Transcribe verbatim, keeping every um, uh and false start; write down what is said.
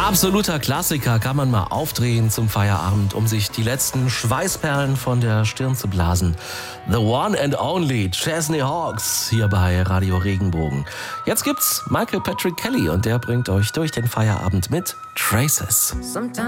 Absoluter Klassiker, kann man mal aufdrehen zum Feierabend, um sich die letzten Schweißperlen von der Stirn zu blasen. The one and only Chesney Hawkes hier bei Radio Regenbogen. Jetzt gibt's Michael Patrick Kelly und der bringt euch durch den Feierabend mit Traces. Sometimes